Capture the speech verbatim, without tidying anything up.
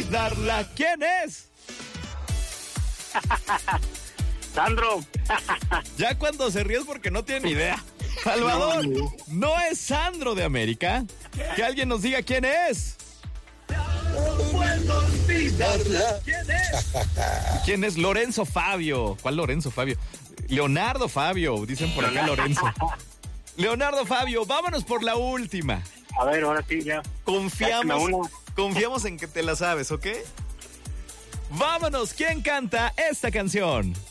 Darla. ¿Quién es? Sandro. Ya cuando se ríe es porque no tiene ni idea. Salvador, No, no. no es Sandro de América. Que alguien nos diga quién es. ¿Quién es? Lorenzo Fabio. ¿Cuál Lorenzo Fabio? Leonardo Fabio, dicen por acá Lorenzo. Leonardo Fabio, vámonos por la última. A ver, ahora sí, ya. Confiamos, Sácame una. confiamos en que te la sabes, ¿ok? Vámonos, ¿quién canta esta canción?